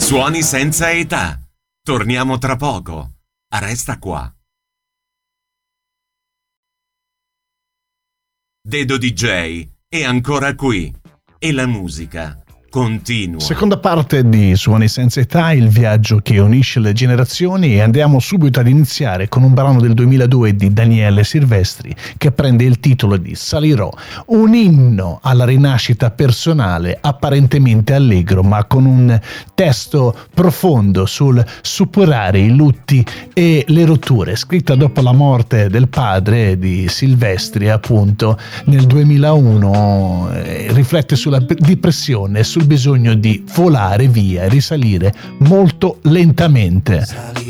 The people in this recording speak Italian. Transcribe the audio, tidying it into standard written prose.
Suoni senza età. Torniamo tra poco. Resta qua. Dedo DJ è ancora qui e la musica continua. Seconda parte di Suoni senza età, il viaggio che unisce le generazioni, e andiamo subito ad iniziare con un brano del 2002 di Daniele Silvestri che prende il titolo di Salirò, un inno alla rinascita personale apparentemente allegro ma con un testo profondo sul superare i lutti e le rotture, scritta dopo la morte del padre di Silvestri appunto nel 2001. Riflette sulla depressione, sul bisogno di volare via e risalire molto lentamente.